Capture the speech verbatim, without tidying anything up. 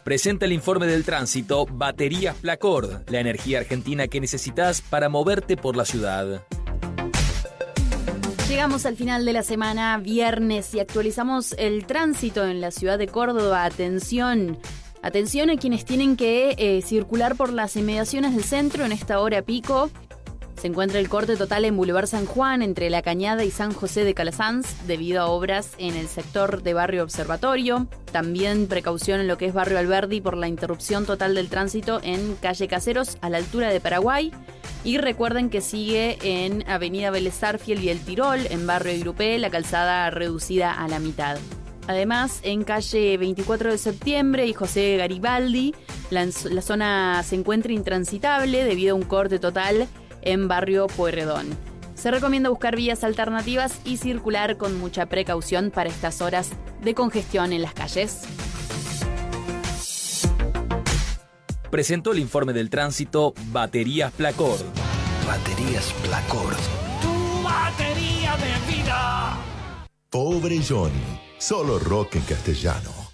Presenta el informe del tránsito Baterías Placord, la energía argentina que necesitas para moverte por la ciudad. Llegamos al final de la semana, viernes, y actualizamos el tránsito en la ciudad de Córdoba. Atención, atención a quienes tienen que eh, circular por las inmediaciones del centro en esta hora pico. Se encuentra el corte total en Boulevard San Juan entre La Cañada y San José de Calasanz debido a obras en el sector de Barrio Observatorio. También precaución en lo que es Barrio Alberdi por la interrupción total del tránsito en Calle Caseros a la altura de Paraguay. Y recuerden que sigue en Avenida Vélez Sarsfield y El Tirol, en Barrio Igrupé, la calzada reducida a la mitad. Además, en calle veinticuatro de septiembre y José Garibaldi, la, la zona se encuentra intransitable debido a un corte total en Barrio Pueyrredón. Se recomienda buscar vías alternativas y circular con mucha precaución para estas horas de congestión en las calles. Presentó el informe del tránsito Baterías Placord. Baterías Placord. Tu batería de vida. Pobre Johnny, solo rock en castellano.